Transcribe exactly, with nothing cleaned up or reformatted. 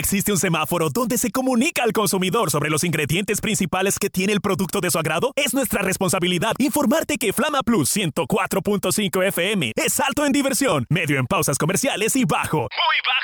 ¿Existe un semáforo donde se comunica al consumidor sobre los ingredientes principales que tiene el producto de su agrado? Es nuestra responsabilidad informarte que Flama Plus ciento cuatro punto cinco F M es alto en diversión, medio en pausas comerciales y bajo, muy bajo